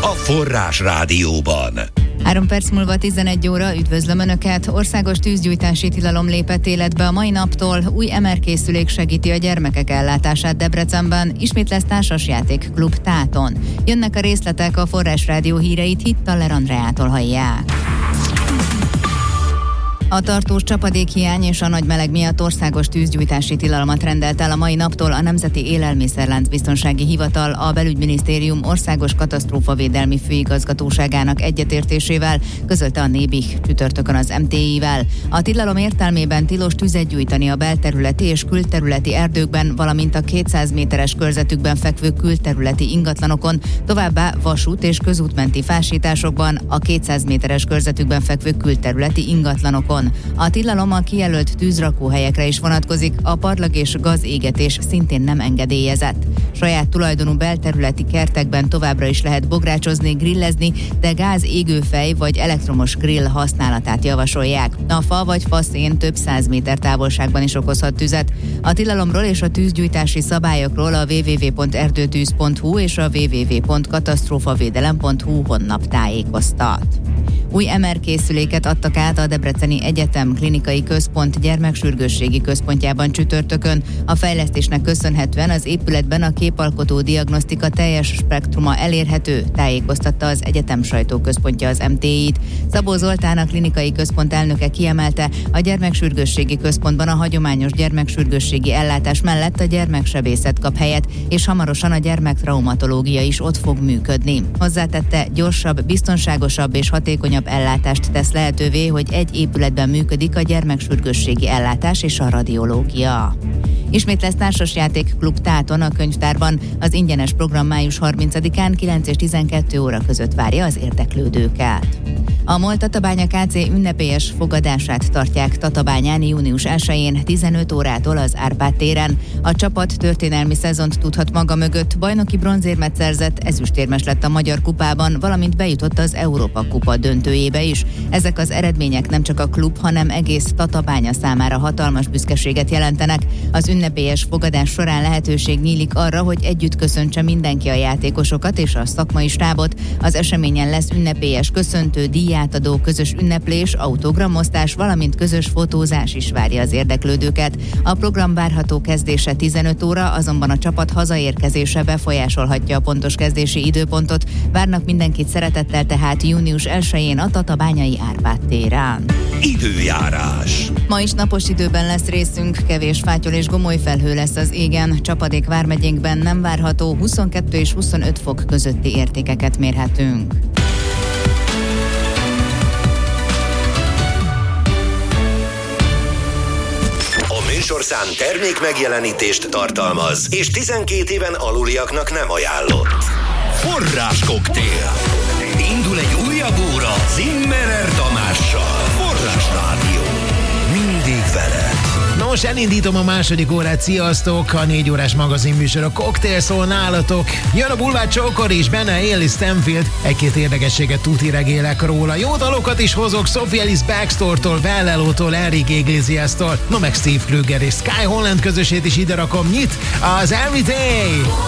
Forrás Rádióban. 3 perc múlva 11 óra, üdvözlöm Önöket! Országos tűzgyújtási tilalom lépett életbe a mai naptól, új MR-készülék segíti a gyermekek ellátását Debrecenben, ismét lesz társasjáték Klub Táton. Jönnek a részletek, a Forrás Rádió híreit Hittaler Andreától hallják. A tartós csapadékhiány és a nagy meleg miatt országos tűzgyújtási tilalmat rendelt el a mai naptól a Nemzeti Élelmiszerlánc Biztonsági Hivatal a Belügyminisztérium Országos Katasztrófavédelmi Főigazgatóságának egyetértésével, közölte a Nébih csütörtökön az MTI-vel. A tilalom értelmében tilos tüzet gyújtani a belterületi és külterületi erdőkben, valamint a 200 méteres körzetükben fekvő külterületi ingatlanokon, továbbá vasút és közútmenti fásításokban, a 200 méteres körzetükben fekvő külterületi ingatlanokon. A tilalom a kijelölt tűzrakóhelyekre is vonatkozik, a parlag és gazégetés szintén nem engedélyezett. Saját tulajdonú belterületi kertekben továbbra is lehet bográcsozni, grillezni, de gáz égőfej vagy elektromos grill használatát javasolják. A fa vagy faszén több 100 méter távolságban is okozhat tüzet. A tilalomról és a tűzgyújtási szabályokról a www.erdőtűz.hu és a www.katasztrófavédelem.hu honlap tájékoztat. Új MR-készüléket adtak át a Debreceni Egyetem Klinikai Központ gyermeksürgősségi központjában csütörtökön. A fejlesztésnek köszönhetően az épületben a képalkotó diagnosztika teljes spektruma elérhető, tájékoztatta az egyetem sajtóközpontja az MTI-t. Szabó Zoltán, a klinikai központ elnöke kiemelte, a gyermeksürgősségi központban a hagyományos gyermeksürgősségi ellátás mellett a gyermeksebészet kap helyet, és hamarosan a gyermektraumatológia is ott fog működni. Hozzátette, gyorsabb, biztonságosabb és hatékonyabb ellátást tesz lehetővé, hogy egy épületben működik a gyermeksürgősségi ellátás és a radiológia. Ismét lesz társasjáték Klub Táton a könyvtárban. Az ingyenes program május 30-án 9 és 12 óra között várja az érdeklődőket. A MOL Tatabánya Kc. Ünnepélyes fogadását tartják Tatabányán június 1-én 15 órától az Árpád téren. A csapat történelmi szezont tudhat maga mögött, bajnoki bronzérmet szerzett, ezüstérmes lett a Magyar Kupában, valamint bejutott az Európa Kupa döntőjébe is. Ezek az eredmények nem csak a klub, hanem egész Tatabánya számára hatalmas büszkeséget jelentenek. Az ünnepélyes fogadás során lehetőség nyílik arra, hogy együtt köszöntse mindenki a játékosokat és a szakmai stábot. Az eseményen lesz ünnepélyes köszöntő, díjátadó, közös ünneplés, autogramosztás, valamint közös fotózás is várja az érdeklődőket. A program várható kezdése 15 óra, azonban a csapat hazaérkezése befolyásolhatja a pontos kezdési időpontot. Várnak mindenkit szeretettel tehát június 1-én a Tatabányai Árpád téren. Időjárás. Ma is napos időben lesz részünk, kevés fátyol és gomoly felhő lesz az égen, csapadék vármegyénkben nem várható, 22 és 25 fok közötti értékeket mérhetünk. A műsorszám termék megjelenítést tartalmaz, és 12 éven aluliaknak nem ajánlott. Forráskoktél. Indul egy újabb óra Zimmerer Tamással. Forrás Rádió. Mindig veled. Nos, elindítom a második órát, sziasztok! A 4 órás magazinműsor a Cocktail szól nálatok. Jön a Bulvár Csókor és benne Hailey Stanfield. Egy-két érdekességet tuti regélek róla. Jó dalokat is hozok Sophie Ellis Bextortól, Bellelótól, Enrique Iglesiastól, no meg Steve Krüger és Sky Holland közösét is ide rakom. Nyit az Everyday!